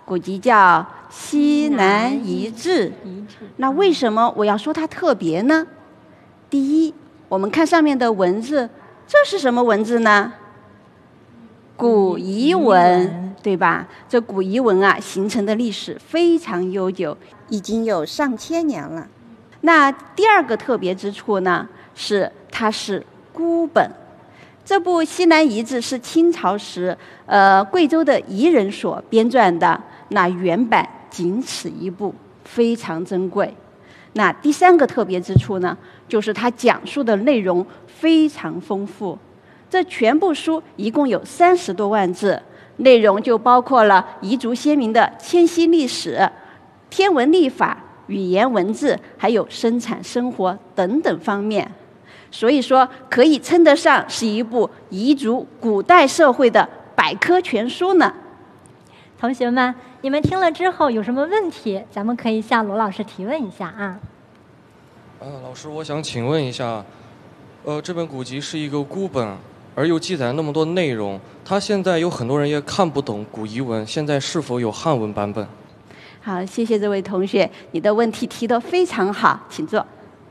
古籍叫西南遗志。那为什么我要说它特别呢？第一，我们看上面的文字，这是什么文字呢？古遗文，对吧？这古遗文啊，形成的历史非常悠久，已经有上千年了。那第二个特别之处呢，是它是孤本。这部《西南遗志》是清朝时贵州的彝人所编撰的，那原版仅此一部，非常珍贵。那第三个特别之处呢，就是它讲述的内容非常丰富。这全部书一共有30多万字，内容就包括了彝族先民的迁徙历史、天文历法、语言文字，还有生产生活等等方面。所以说，可以称得上是一部彝族古代社会的百科全书呢。 同学们，你们听了之后有什么问题，咱们可以向罗老师提问一下啊。 老师，我想请问一下，这本古籍是一个孤本，而又记载那么多内容，它现在有很多人也看不懂古彝文，现在是否有汉文版本？ 好，谢谢这位同学，你的问题提得非常好，请坐。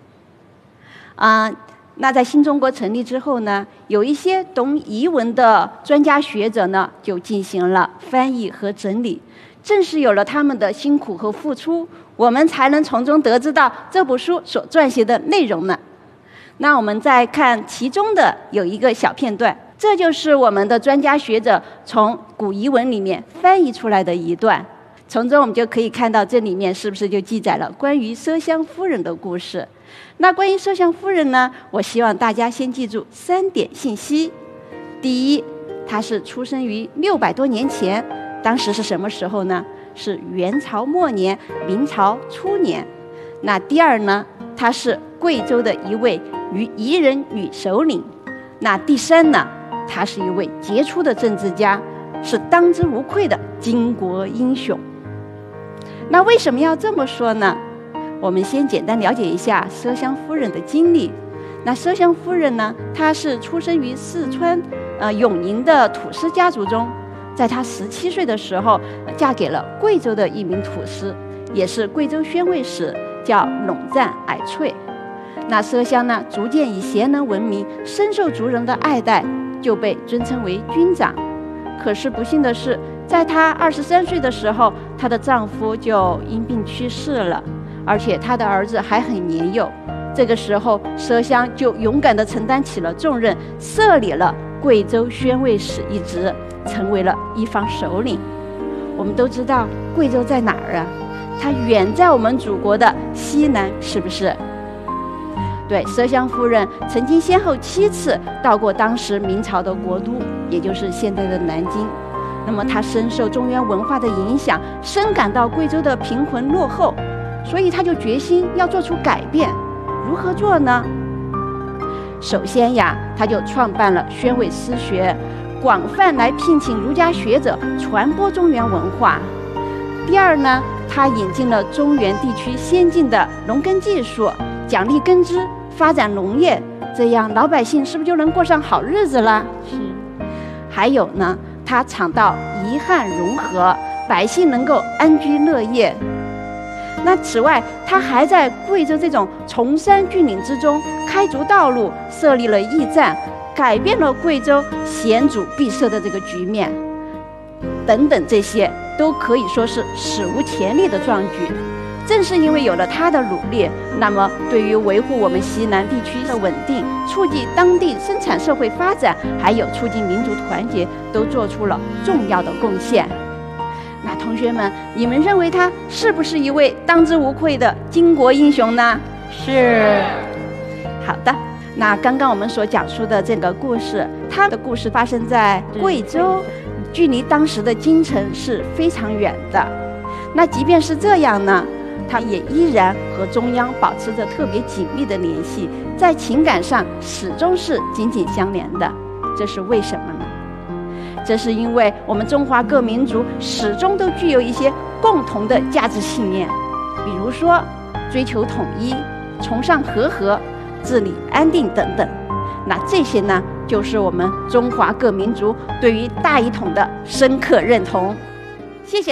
那在新中国成立之后呢，有一些懂彝文的专家学者呢，就进行了翻译和整理。正是有了他们的辛苦和付出，我们才能从中得知到这部书所撰写的内容呢。那我们再看其中的有一个小片段，这就是我们的专家学者从古彝文里面翻译出来的一段。从中我们就可以看到，这里面是不是就记载了关于麝香夫人的故事？那关于麝香夫人呢，我希望大家先记住3点信息。第一，她是出生于600多年前，当时是什么时候呢？是元朝末年、明朝初年。那第二呢，她是贵州的一位彝人女首领。那第三呢，她是一位杰出的政治家，是当之无愧的巾帼英雄。那为什么要这么说呢？我们先简单了解一下麝香夫人的经历。那麝香夫人呢，她是出生于四川永宁的土司家族中。在她17岁的时候，嫁给了贵州的一名土司，也是贵州宣慰使，叫陇赞矮翠。那麝香呢，逐渐以贤能闻名，深受族人的爱戴，就被尊称为军长。可是不幸的是，在她23岁的时候，她的丈夫就因病去世了，而且她的儿子还很年幼。这个时候，麝香就勇敢地承担起了重任，设立了贵州宣慰使一职，成为了一方首领。我们都知道贵州在哪儿啊？它远在我们祖国的西南，是不是？对，麝香夫人曾经先后7次到过当时明朝的国都，也就是现在的南京。那么她深受中原文化的影响，深感到贵州的贫困落后，所以她就决心要做出改变。如何做呢？首先呀，她就创办了宣慰私学，广泛来聘请儒家学者传播中原文化。第二呢，她引进了中原地区先进的农耕技术，奖励耕织，发展农业，这样老百姓是不是就能过上好日子了？ 是。 还有呢，他倡导彝汉融合，百姓能够安居乐业。那此外，他还在贵州这种崇山峻岭之中开足道路，设立了驿站，改变了贵州险阻闭塞的这个局面。等等，这些都可以说是史无前例的壮举。正是因为有了他的努力，那么对于维护我们西南地区的稳定，促进当地生产社会发展，还有促进民族团结，都做出了重要的贡献。那同学们，你们认为他是不是一位当之无愧的巾帼英雄呢？ 是。 好的，那刚刚我们所讲述的这个故事，他的故事发生在贵州，距离当时的京城是非常远的。那即便是这样呢，他也依然和中央保持着特别紧密的联系，在情感上始终是紧紧相连的。这是为什么呢？这是因为我们中华各民族始终都具有一些共同的价值信念，比如说追求统一、崇尚和合、治理安定等等。那这些呢，就是我们中华各民族对于大一统的深刻认同。